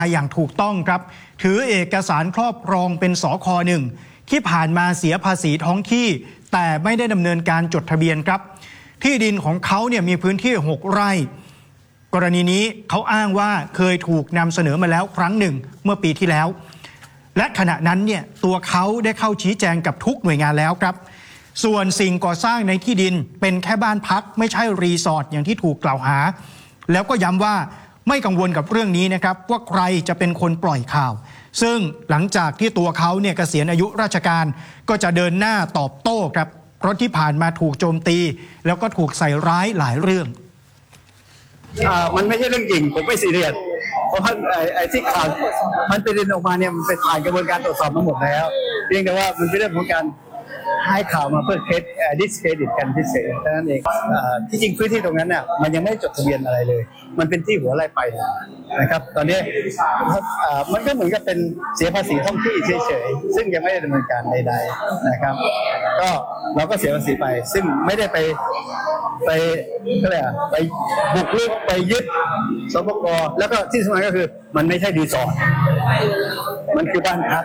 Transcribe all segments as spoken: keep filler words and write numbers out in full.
อย่างถูกต้องครับถือเอกสารครอบครองเป็นสค.หนึ่งที่ผ่านมาเสียภาษีท้องที่แต่ไม่ได้ดำเนินการจดทะเบียนครับที่ดินของเขาเนี่ยมีพื้นที่หกไร่กรณีนี้เขาอ้างว่าเคยถูกนำเสนอมาแล้วครั้งหนึ่งเมื่อปีที่แล้วและขณะนั้นเนี่ยตัวเขาได้เข้าชี้แจงกับทุกหน่วยงานแล้วครับส่วนสิ่งก่อสร้างในที่ดินเป็นแค่บ้านพักไม่ใช่รีสอร์ทอย่างที่ถูกกล่าวหาแล้วก็ย้ำว่าไม่กังวลกับเรื่องนี้นะครับว่าใครจะเป็นคนปล่อยข่าวซึ่งหลังจากที่ตัวเขาเนี่ยเกษียณอายุราชการก็จะเดินหน้าตอบโต้ครับเพราะที่ผ่านมาถูกโจมตีแล้วก็ถูกใส่ร้ายหลายเรื่องอ่ามันไม่ใช่เรื่องจริงผมไม่ซีเรียสเพราะว่าไอ้ไอ้ที่ข่าวมันเป็นเรื่องออกมาเนี่ยมันเป็นผ่านกระบวนการตรวจสอบมาหมดแล้วเพียงแต่ว่ามันเป็นเรื่องของการให้ข่าวมาเพื่อเคสดิสเครดิตกันพิเศษเท่านั้นเองที่จริงพื้นที่ตรงนั้นเนี่ยมันยังไม่จดทะเบียนอะไรเลยมันเป็นที่หัวไร่ไปนะครับตอนนี้มันก็เหมือนกับเป็นเสียภาษีท้องที่เฉยๆซึ่งยังไม่ได้ดำเนินการใดๆนะครับก็เราก็เสียภาษีไปซึ่งไม่ได้ไปไปอะไรอ่ะไปบุกรุกไปยึดสปก.แล้วก็ที่สำคัญก็คือมันไม่ใช่รีสอร์ทมันคือบ้านพัก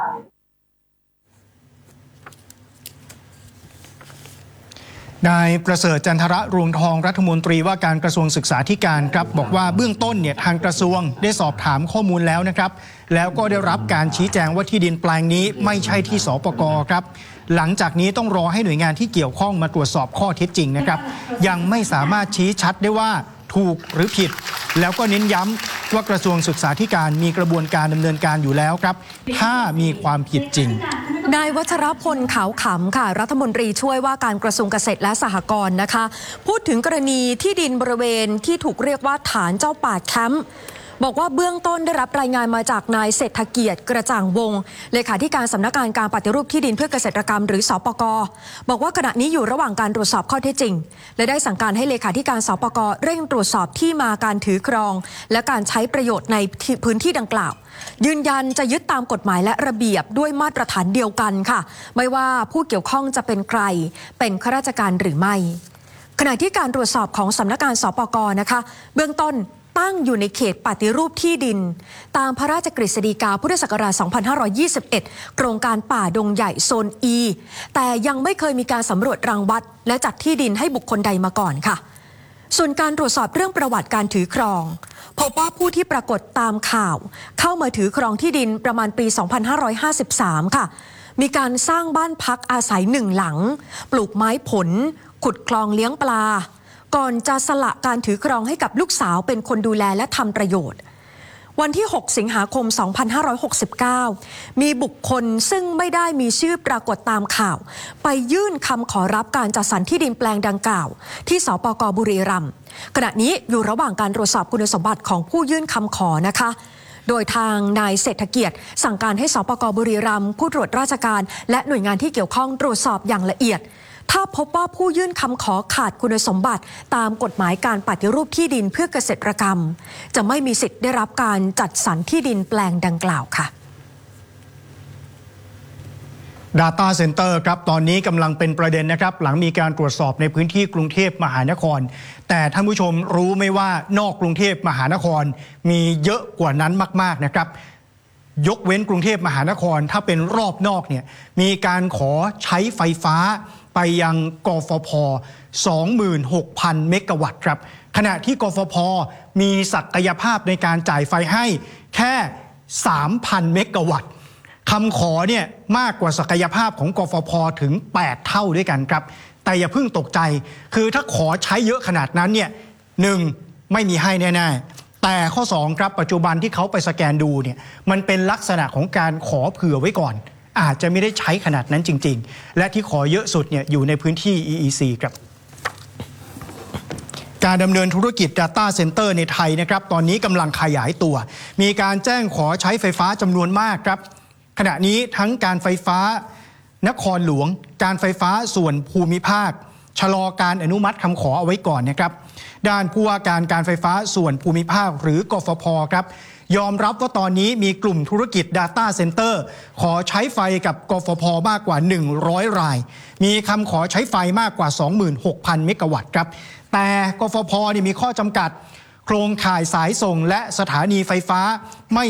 นายประเสริฐจันทระรวงทองรัฐมนตรีว่าการกระทรวงศึกษาธิการครับบอกว่าเบื้องต้นเนี่ยทางกระทรวงได้สอบถามข้อมูลแล้วนะครับแล้วก็ได้รับการชี้แจงว่าที่ดินแปลงนี้ไม่ใช่ที่สปก.ครับหลังจากนี้ต้องรอให้หน่วยงานที่เกี่ยวข้องมาตรวจสอบข้อเท็จจริงนะครับยังไม่สามารถชี้ชัดได้ว่าถูกหรือผิดแล้วก็เน้นย้ำว่ากระทรวงศึกษาธิการมีกระบวนการดำเนินการอยู่แล้วครับถ้ามีความผิดจริงนายวัชรพลขาวขำค่ะรัฐมนตรีช่วยว่าการกระทรวงเกษตรและสหกรณ์นะคะพูดถึงกรณีที่ดินบริเวณที่ถูกเรียกว่าฐานเจ้าป่าแคมป์บอกว่าเบื้องต้นได้รับรายงานมาจากนายเศรษฐเกียรติกระจ่างวงศ์เลขาธิการสำนักงานการปฏิรูปที่ดินเพื่อเกษตรกรรมหรือสปก.บอกว่าขณะนี้อยู่ระหว่างการตรวจสอบข้อเท็จจริงและได้สั่งการให้เลขาธิการสปก.เร่งตรวจสอบที่มาการถือครองและการใช้ประโยชน์ในพื้นที่ดังกล่าวยืนยันจะยึดตามกฎหมายและระเบียบด้วยมาตรฐานเดียวกันค่ะไม่ว่าผู้เกี่ยวข้องจะเป็นใครเป็นข้าราชการหรือไม่ขณะที่การตรวจสอบของสำนักงานสปก.นะคะเบื้องต้นตั้งอยู่ในเขตปฏิรูปที่ดินตามพระราชกฤษฎีกาพุทธศักราช สองพันห้าร้อยยี่สิบเอ็ด โครงการป่าดงใหญ่โซน E แต่ยังไม่เคยมีการสำรวจรังวัดและจัดที่ดินให้บุคคลใดมาก่อนค่ะส่วนการตรวจสอบเรื่องประวัติการถือครองพบว่าผู้ที่ปรากฏตามข่าวเข้ามาถือครองที่ดินประมาณปี สองพันห้าร้อยห้าสิบสาม ค่ะมีการสร้างบ้านพักอาศัยหนึ่งหลังปลูกไม้ผลขุดคลองเลี้ยงปลาก่อนจะสละการถือครองให้กับลูกสาวเป็นคนดูแลและทำประโยชน์วันที่หกสิงหาคมสองพันห้าร้อยหกสิบเก้ามีบุคคลซึ่งไม่ได้มีชื่อปรากฏตามข่าวไปยื่นคำขอรับการจัดสรรที่ดินแปลงดังกล่าวที่สปก.บุรีรัมย์ขณะนี้อยู่ระหว่างการตรวจสอบคุณสมบัติของผู้ยื่นคำขอนะคะโดยทางนายเศรษฐเกียรติสั่งการให้สปก.บุรีรัมย์ผู้ตรวจราชการและหน่วยงานที่เกี่ยวข้องตรวจสอบอย่างละเอียดถ้าพบว่าผู้ยื่นคำขอขาดคุณสมบัติตามกฎหมายการปฏิรูปที่ดินเพื่อเกษตรกรรมจะไม่มีสิทธิ์ได้รับการจัดสรรที่ดินแปลงดังกล่าวค่ะ Data Center ครับตอนนี้กำลังเป็นประเด็นนะครับหลังมีการตรวจสอบในพื้นที่กรุงเทพมหานครแต่ท่านผู้ชมรู้ไหมว่านอกกรุงเทพมหานครมีเยอะกว่านั้นมากๆนะครับยกเว้นกรุงเทพมหานครถ้าเป็นรอบนอกเนี่ยมีการขอใช้ไฟฟ้าไปยังกฟผ. สองหมื่นหกพัน เมกะวัตต์ครับขณะที่กฟผ.มีศักยภาพในการจ่ายไฟให้แค่ สามพัน เมกะวัตต์คำขอเนี่ยมากกว่าศักยภาพของกฟผ.ถึงแปดเท่าด้วยกันครับแต่อย่าเพิ่งตกใจคือถ้าขอใช้เยอะขนาดนั้นเนี่ยหนึ่งไม่มีให้แน่ๆแต่ข้อสองครับปัจจุบันที่เขาไปสแกนดูเนี่ยมันเป็นลักษณะของการขอเผื่อไว้ก่อนอาจจะไม่ได้ใช้ขนาดนั้นจริงๆและที่ขอเยอะสุดเนี่ยอยู่ในพื้นที่ อี อี ซี ครับการดำเนินธุรกิจ Data Center ในไทยนะครับตอนนี้กำลังขยายตัวมีการแจ้งขอใช้ไฟฟ้าจำนวนมากครับขณะนี้ทั้งการไฟฟ้านครหลวงการไฟฟ้าส่วนภูมิภาคชะลอการอนุมัติคำขอเอาไว้ก่อนนะครับด้านผู้ว่าการการไฟฟ้าส่วนภูมิภาคหรือกฟผ.ครับยอมรับว่าตอนนี้มีกลุ่มธุรกิจ Data Center ขอใช้ไฟกับกฟผ.มากกว่าหนึ่งร้อยรายมีคำขอใช้ไฟมากกว่า สองหมื่นหกพัน เมกะวัตต์ครับแต่กฟผ.นี่มีข้อจำกัดโครงข่ายสายส่งและสถานีไฟฟ้าไม่